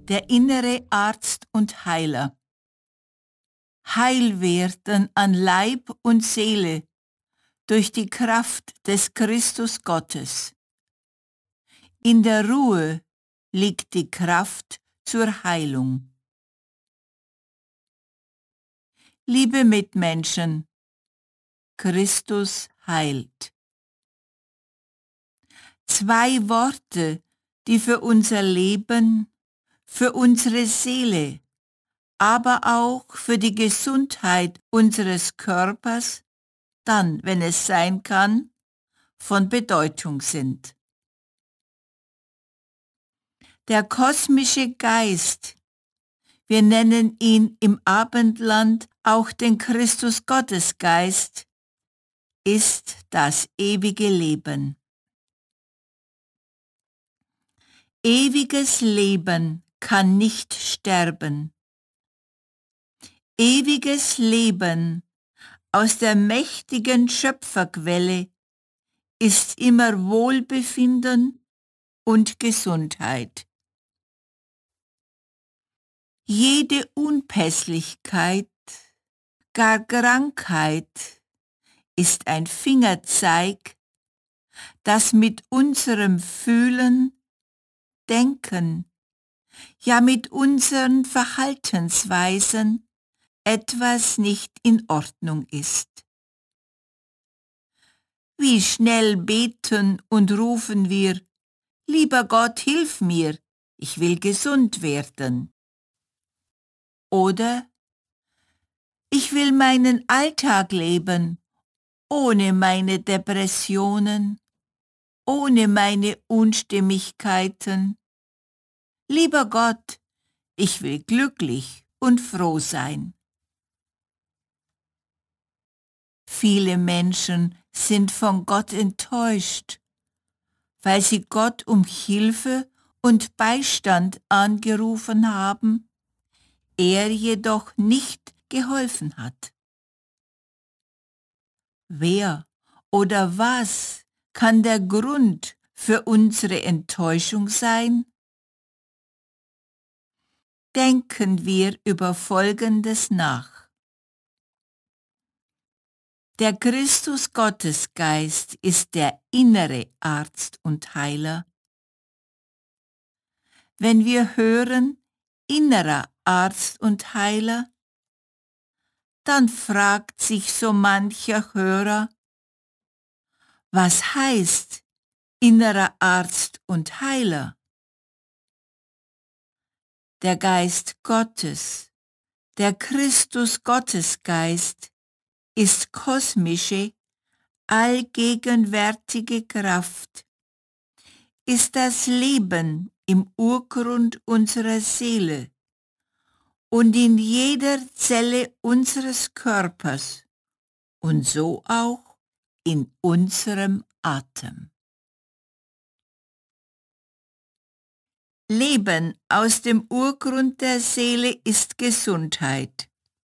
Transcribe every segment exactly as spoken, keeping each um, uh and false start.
der innere Arzt und Heiler. Heil werden an Leib und Seele durch die Kraft des Christus Gottes. In der Ruhe liegt die Kraft zur Heilung. Liebe Mitmenschen, Christus heilt. Zwei Worte, die für unser Leben, für unsere Seele, aber auch für die Gesundheit unseres Körpers, dann, wenn es sein kann, von Bedeutung sind. Der kosmische Geist, wir nennen ihn im Abendland auch den Christus-Gottes-Geist, ist das ewige Leben. Ewiges Leben kann nicht sterben. Ewiges Leben aus der mächtigen Schöpferquelle ist immer Wohlbefinden und Gesundheit. Jede Unpässlichkeit, gar Krankheit ist ein Fingerzeig, dass mit unserem Fühlen, Denken, ja mit unseren Verhaltensweisen etwas nicht in Ordnung ist. Wie schnell beten und rufen wir, lieber Gott, hilf mir, ich will gesund werden. Oder, ich will meinen Alltag leben, ohne meine Depressionen, ohne meine Unstimmigkeiten. Lieber Gott, ich will glücklich und froh sein. Viele Menschen sind von Gott enttäuscht, weil sie Gott um Hilfe und Beistand angerufen haben, er jedoch nicht geholfen hat. Wer oder was kann der Grund für unsere Enttäuschung sein? Denken wir über Folgendes nach. Der Christus-Gottesgeist ist der innere Arzt und Heiler. Wenn wir hören, innerer Arzt und Heiler, dann fragt sich so mancher Hörer, was heißt innerer Arzt und Heiler? Der Geist Gottes, der Christus-Gottesgeist, ist kosmische, allgegenwärtige Kraft, ist das Leben im Urgrund unserer Seele und in jeder Zelle unseres Körpers und so auch in unserem Atem. Leben aus dem Urgrund der Seele ist Gesundheit.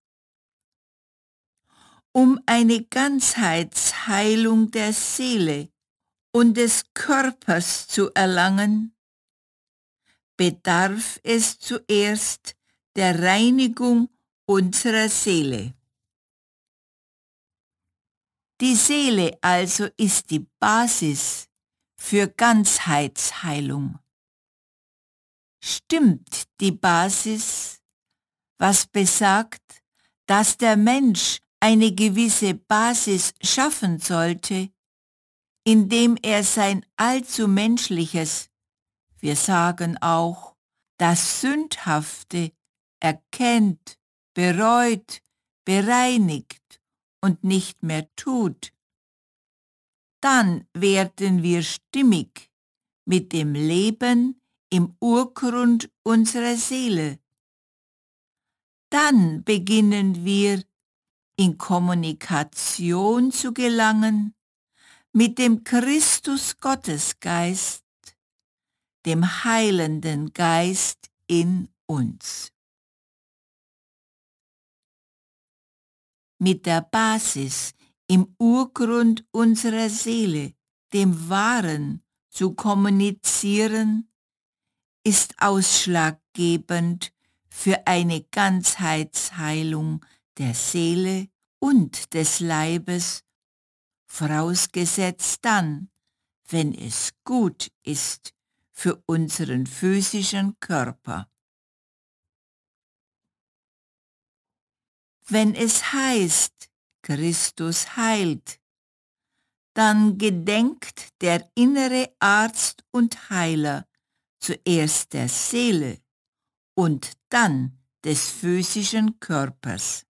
Um eine Ganzheitsheilung der Seele und des Körpers zu erlangen, bedarf es zuerst der Reinigung unserer Seele. Die Seele also ist die Basis für Ganzheitsheilung. Stimmt die Basis, was besagt, dass der Mensch eine gewisse Basis schaffen sollte, indem er sein allzu menschliches, wir sagen auch, das Sündhafte erkennt, bereut, bereinigt und nicht mehr tut, dann werden wir stimmig mit dem Leben im Urgrund unserer Seele. Dann beginnen wir in Kommunikation zu gelangen mit dem Christus-Gottesgeist, dem heilenden Geist in uns. Mit der Basis im Urgrund unserer Seele, dem Wahren, zu kommunizieren, ist ausschlaggebend für eine Ganzheitsheilung der Seele und des Leibes, vorausgesetzt dann, wenn es gut ist für unseren physischen Körper. Wenn es heißt, Christus heilt, dann gedenkt der innere Arzt und Heiler zuerst der Seele und dann des physischen Körpers.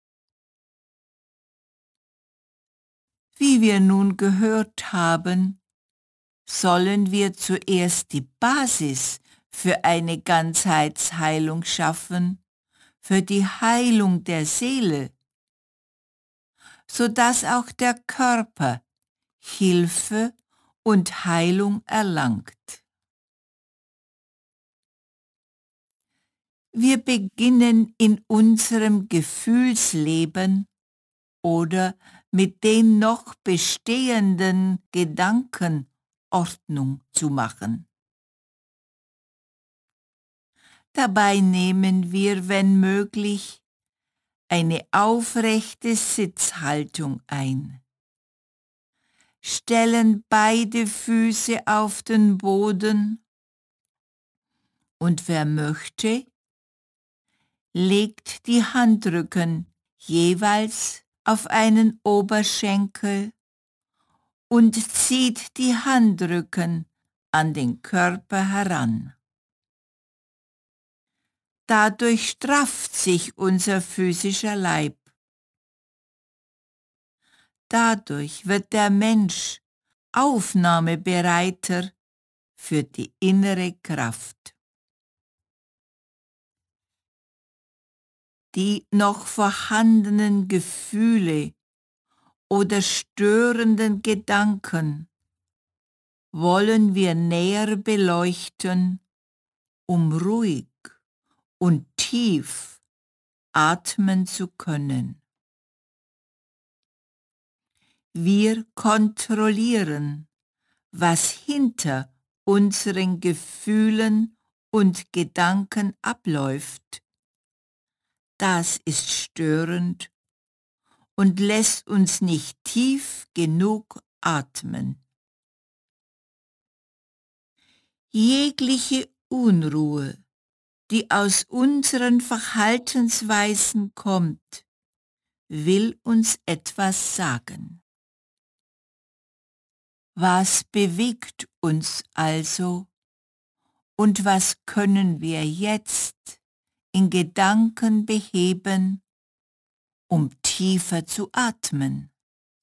Wie wir nun gehört haben, sollen wir zuerst die Basis für eine Ganzheitsheilung schaffen, für die Heilung der Seele, sodass auch der Körper Hilfe und Heilung erlangt. Wir beginnen in unserem Gefühlsleben oder mit den noch bestehenden Gedanken Ordnung zu machen. Dabei nehmen wir, wenn möglich, eine aufrechte Sitzhaltung ein, stellen beide Füße auf den Boden und wer möchte, legt die Handrücken jeweils auf einen Oberschenkel und zieht die Handrücken an den Körper heran. Dadurch strafft sich unser physischer Leib. Dadurch wird der Mensch aufnahmebereiter für die innere Kraft. Die noch vorhandenen Gefühle oder störenden Gedanken wollen wir näher beleuchten, um ruhig und tief atmen zu können. Wir kontrollieren, was hinter unseren Gefühlen und Gedanken abläuft. Das ist störend und lässt uns nicht tief genug atmen. Jegliche Unruhe, die aus unseren Verhaltensweisen kommt, will uns etwas sagen. Was bewegt uns also und was können wir jetzt in Gedanken beheben, um tiefer zu atmen?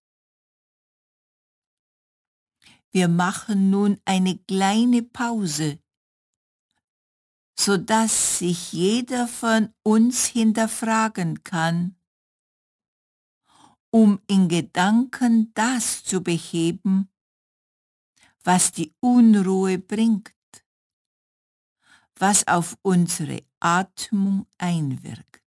Wir machen nun eine kleine Pause, sodass sich jeder von uns hinterfragen kann, um in Gedanken das zu beheben, was die Unruhe bringt, was auf unsere Atmung einwirkt.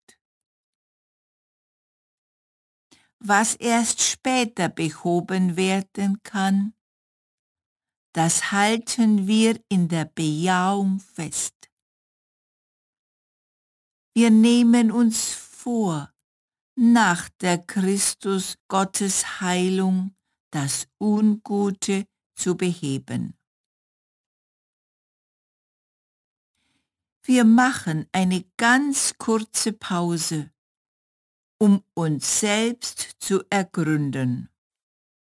Was erst später behoben werden kann, das halten wir in der Bejahung fest. Wir nehmen uns vor, nach der Christus Gottes Heilung das Ungute zu beheben. Wir machen eine ganz kurze Pause, um uns selbst zu ergründen.